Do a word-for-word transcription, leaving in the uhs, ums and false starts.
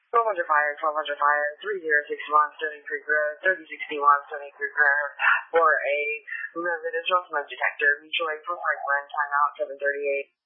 twelve hundred fire, twelve hundred fire, three zero six one, Stony Creek Road, thirty sixty-one, Stony Creek Road, for a residential smoke detector, mutual aid for Franklin, timeout seven thirty-eight.